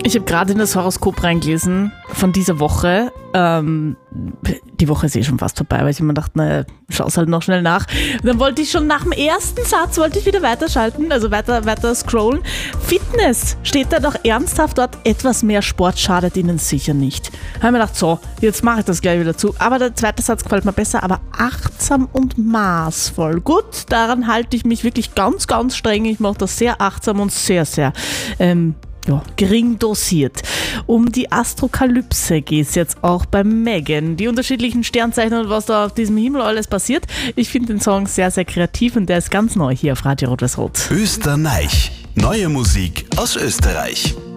Ich habe gerade in das Horoskop reingelesen von dieser Woche. Die Woche ist schon fast vorbei, weil ich immer dachte, naja, schau's halt noch schnell nach. Und dann wollte ich schon nach dem ersten Satz wieder weiterschalten, also weiter scrollen. Fitness steht da doch ernsthaft dort, etwas mehr Sport schadet Ihnen sicher nicht. Da habe ich mir gedacht, so, jetzt mache ich das gleich wieder zu. Aber der zweite Satz gefällt mir besser, aber achtsam und maßvoll. Gut, daran halte ich mich wirklich ganz, ganz streng. Ich mache das sehr achtsam und sehr, sehr gering dosiert. Um die Astrokalypse geht es jetzt auch bei Megan. Die unterschiedlichen Sternzeichen und was da auf diesem Himmel alles passiert. Ich finde den Song sehr, sehr kreativ und der ist ganz neu hier auf Radio Rot-Weiß-Rot. Österreich. Neue Musik aus Österreich.